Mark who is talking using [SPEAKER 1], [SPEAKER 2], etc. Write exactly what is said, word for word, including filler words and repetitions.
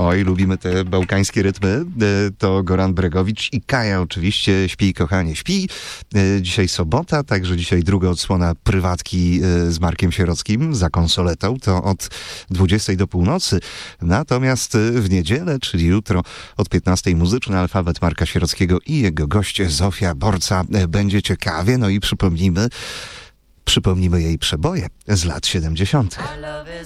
[SPEAKER 1] Oj, lubimy te bałkańskie rytmy. To Goran Bregowicz i Kaja oczywiście. Śpij, kochanie, śpij. Dzisiaj sobota, także dzisiaj druga odsłona prywatki z Markiem Sierockim za konsoletą. To od dwudziestej do północy. Natomiast w niedzielę, czyli jutro od piętnastej muzyczny alfabet Marka Sierockiego i jego goście Zofia Borca. Będzie ciekawie. No i przypomnijmy, przypomnijmy jej przeboje z lat siedemdziesiątych.